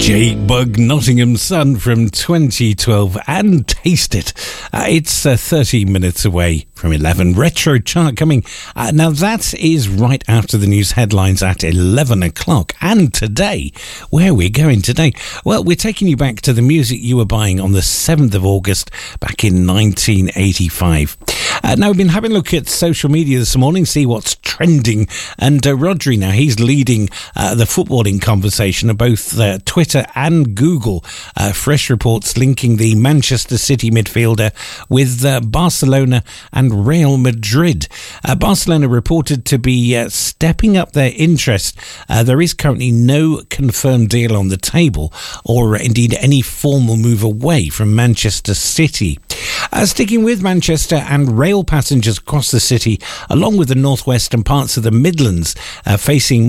Jake Bugg, Nottingham's Son from 2012, and Taste It. It's 30 minutes away from 11. Retro chart coming. Now that is right after the news headlines at 11 o'clock. And today, where are we going today? Well, we're taking you back to the music you were buying on the 7th of August back in 1985. Now, we've been having a look at social media this morning, see what's trending. And Rodri now, he's leading the footballing conversation of both Twitter and Google. Fresh reports linking the Manchester City midfielder with Barcelona and Real Madrid. Barcelona reported to be stepping up their interest. There is currently no confirmed deal on the table, or indeed any formal move away from Manchester City. Sticking with Manchester, and rail passengers across the city, along with the northwest and parts of the Midlands, facing